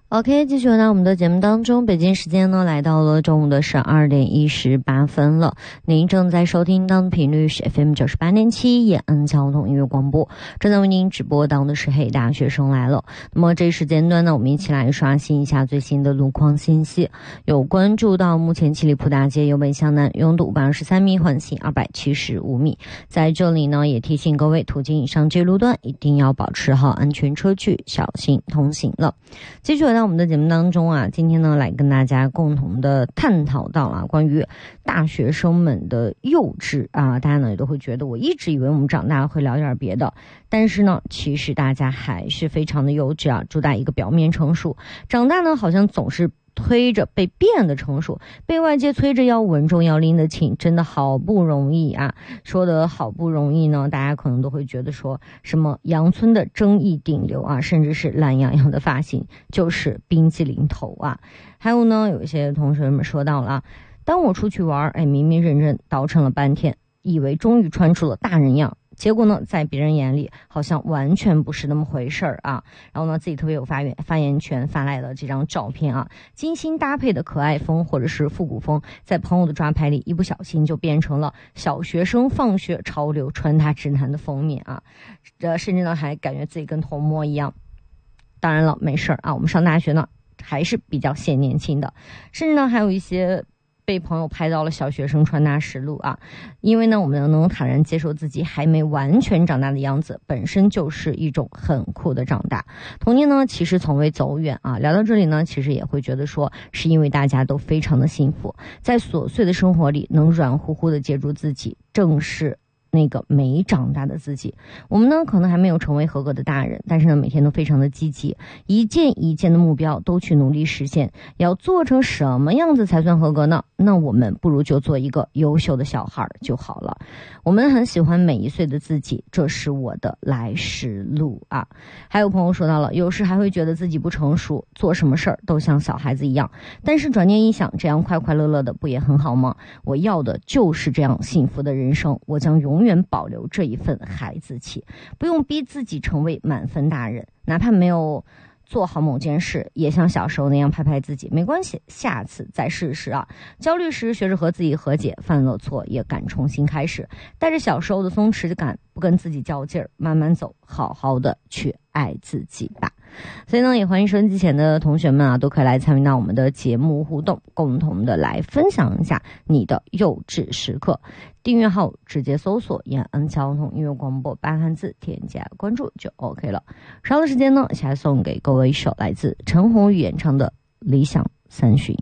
OK， 继续回到我们的节目当中。北京时间呢来到了中午的12点18分了。您正在收听到的频率是 FM 98.7延安交通音乐广播，正在为您直播到的是嘿大学生来了。那么这一时间段呢，我们一起来刷新一下最新的路况信息。有关注到目前七里铺大街由北向南拥堵523米，缓行275米。在这里呢，也提醒各位途经以上这路段一定要保持好安全车距，小心通行了。继续回到我们的节目当中啊，今天呢来跟大家共同的探讨到啊关于大学生们的幼稚啊，大家呢也都会觉得我一直以为我们长大会聊点别的，但是呢其实大家还是非常的幼稚啊，主打一个表面成熟，长大呢好像总是推着被变得成熟，被外界催着要稳重要拎得清，真的好不容易啊。说的好不容易呢，大家可能都会觉得说什么阳春的争议顶流啊，甚至是懒洋洋的发型就是冰激凌头啊。还有呢，有一些同学们说到了，当我出去玩，明明认真倒腾了半天，以为终于穿出了大人样，结果呢在别人眼里好像完全不是那么回事儿啊。然后呢自己特别有发言权，发来了这张照片啊，精心搭配的可爱风或者是复古风，在朋友的抓拍里一不小心就变成了小学生放学潮流穿搭指南的封面啊。甚至呢还感觉自己跟童模一样。当然了，没事儿啊，我们上大学呢还是比较显年轻的。甚至呢还有一些被朋友拍到了小学生穿搭实录啊，因为呢我们能坦然接受自己还没完全长大的样子，本身就是一种很酷的长大。童年呢其实从未走远啊，聊到这里呢其实也会觉得说是因为大家都非常的幸福，在琐碎的生活里能软乎乎的接住自己，正是那个没长大的自己。我们呢可能还没有成为合格的大人，但是呢每天都非常的积极，一件一件的目标都去努力实现。要做成什么样子才算合格呢？那我们不如就做一个优秀的小孩就好了。我们很喜欢每一岁的自己，这是我的来时路啊。还有朋友说到了，有时还会觉得自己不成熟，做什么事儿都像小孩子一样，但是转念一想，这样快快乐乐的不也很好吗？我要的就是这样幸福的人生，我将永远保留这一份孩子气，不用逼自己成为满分大人，哪怕没有做好某件事，也像小时候那样拍拍自己，没关系，下次再试试啊。焦虑时学着和自己和解，犯了错也敢重新开始，带着小时候的松弛感，不跟自己较劲儿，慢慢走，好好的去爱自己吧。所以呢也欢迎收音机前的同学们啊，都可以来参与到我们的节目互动，共同的来分享一下你的幼稚时刻。订阅号直接搜索延安交通音乐广播8汉字，添加关注就 OK 了。稍后时间呢，下来送给各位一首来自陈鸿宇演唱的理想三旬。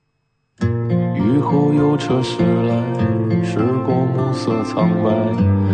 雨后有车驶来，驶过暮色苍白，